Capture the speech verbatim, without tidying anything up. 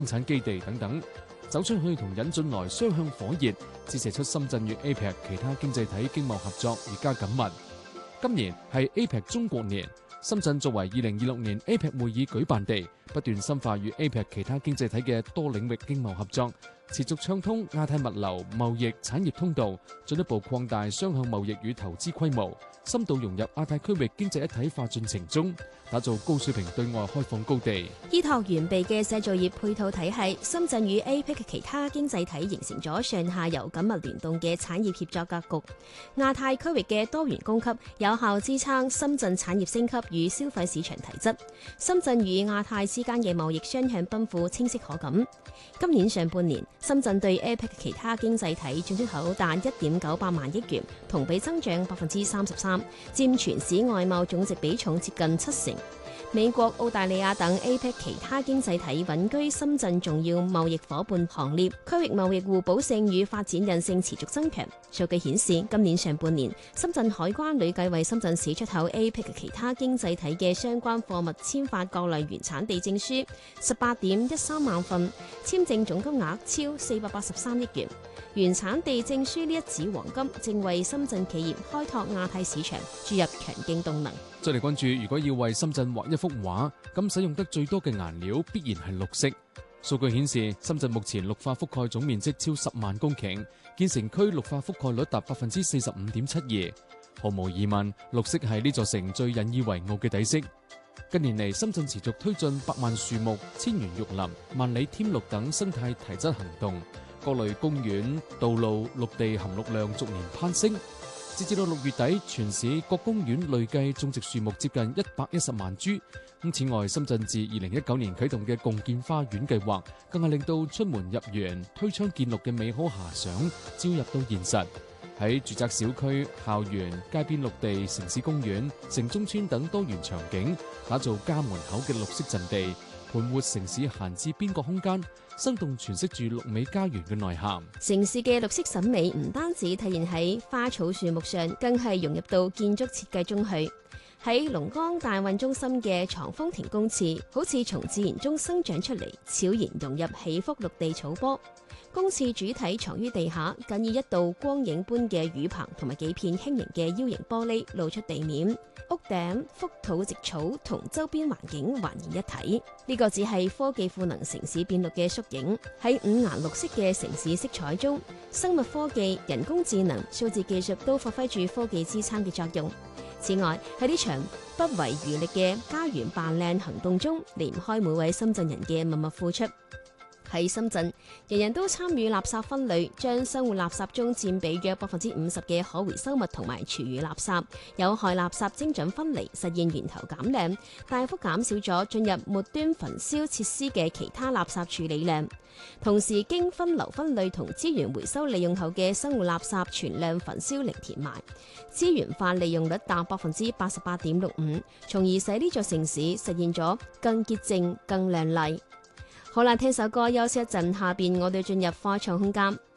產基地等等，走出去同引進來雙向火熱，折射出深圳與 A P E C 其他經濟體經貿合作越加緊密。今年係 A P E C 中國年，深圳作為二零二六年 A P E C 會議舉辦地，不斷深化與 A P E C 其他經濟體嘅多領域經貿合作，持續暢通亞太物流、貿易、產業通道，進一步擴大雙向貿易與投資規模，深度融入亞太區域經濟一體化進程中，打造高水平對外開放高地。 依託完備嘅製造業配套體系，深圳與 A P E C 其他經濟體形成咗上下游緊密聯動嘅產業協作格局。亞太區域嘅多元供給有效支撐深圳產業升級與消費市場提質。深圳與亞太之間嘅貿易雙向奔赴清晰可感。今年上半年，深圳對 A P E C 其他經濟體進出口達一點九八萬億元，同比增長百分之三十三，佔全市外貿總值比重接近七成。美國、澳大利亞等 A P E C 其他經濟體穩居深圳重要貿易夥伴行列，區域貿易互補性與發展韌性持續增強。數據顯示，今年上半年，深圳海關累計為深圳市出口 A P E C 其他經濟體嘅相關貨物簽發各類原產地證書十八點一三萬份，簽證總金額超四百八十三億元。原產地證書呢一紙黃金，正為深圳企業開拓亞太市場注入強勁動能。 再嚟關注，如果要為深圳畫一幅畫，咁使用得最多嘅顏料必然係綠色。數據顯示，深圳目前綠化覆蓋總面積超十萬公頃，建成區綠化覆蓋率達百分之四十五點七二。毫無疑問，綠色係呢座城最引以為傲嘅底色。近年嚟，深圳持續推進百萬樹木、千園育林、萬里添綠等生態提質行動，各類公園、道路、陸地含綠量逐年攀升。截至到六月底，全市各公園累計種植樹木接近一百一十萬株。咁此外，深圳自二零一九年啟動嘅共建花園計劃，更係令到出門入園、推窗見綠嘅美好遐想招入到現實。喺住宅小區、校園、街邊綠地、城市公園、城中村等多元場景，打造家門口嘅綠色陣地，盤活城市閒置邊個空間，生動詮釋住綠美家園嘅內涵。 城市嘅綠色審美唔單止體現喺花草樹木上，更係融入到建築設計中去。喺龍崗大運中心嘅藏風亭公廁，好似從自然中生長出嚟，悄然融入起伏綠地草坡。公廁主體藏於地下，僅以一道光影般嘅雨棚同埋幾片輕盈嘅 U 型玻璃露出地面，屋頂、覆土植草同周邊環境還原一體。呢個只係科技賦能城市變綠嘅縮影。喺五顏六色嘅城市色彩中，生物科技、人工智能、數字技術都發揮住科技支撐嘅作用。此外，喺呢場不遺餘力嘅家園扮靚行動中，離唔開每位深圳人嘅默默付出。喺深圳，人人都參與垃圾分類，將生活垃圾中佔比約百分之五十嘅可回收物同埋廚餘垃圾、有害垃圾精準分離，實現源頭減量，大幅減少咗進入末端焚燒設施嘅其他垃圾處理量。同時，經分流分類同資源回收利用後嘅生活垃圾全量焚燒零填埋，資源化利用率達百分之八十八點六五，從而使呢座城市實現咗更潔淨、更亮麗。好啦，聽首歌休息一陣，下邊我哋進入科創空間。